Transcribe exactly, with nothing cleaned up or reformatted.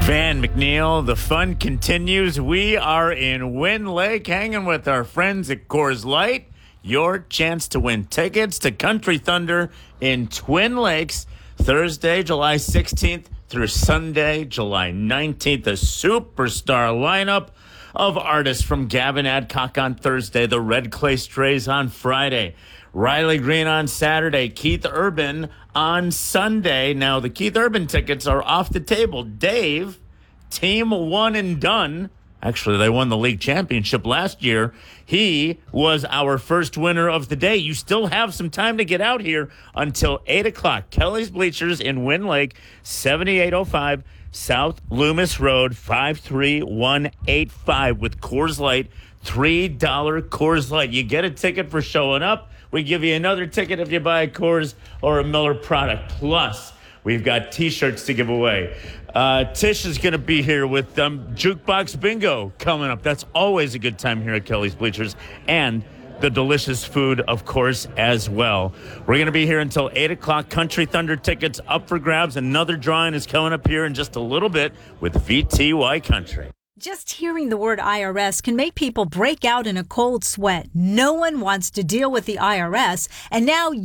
Van McNeil, the fun continues. We are in Wynn Lake hanging with our friends at Coors Light. Your chance to win tickets to Country Thunder in Twin Lakes, Thursday, July sixteenth through Sunday, July nineteenth. A superstar lineup of artists from Gavin Adcock on Thursday, the Red Clay Strays on Friday, Riley Green on Saturday, Keith Urban on Sunday. Now, the Keith Urban tickets are off the table. Dave, team one and done. Actually, they won the league championship last year. He was our first winner of the day. You still have some time to get out here until eight o'clock. Kelly's Bleachers in Wynn Lake, seventy-eight oh five South Loomis Road, five three one eight five with Coors Light, three dollars Coors Light. You get a ticket for showing up. We give you another ticket if you buy a Coors or a Miller product. Plus, we've got T-shirts to give away. Uh, Tish is going to be here with um, Jukebox Bingo coming up. That's always a good time here at Kelly's Bleachers. And the delicious food, of course, as well. We're going to be here until eight o'clock. Country Thunder tickets up for grabs. Another drawing is coming up here in just a little bit with V T Y Country. Just hearing the word I R S can make people break out in a cold sweat. No one wants to deal with the I R S, and now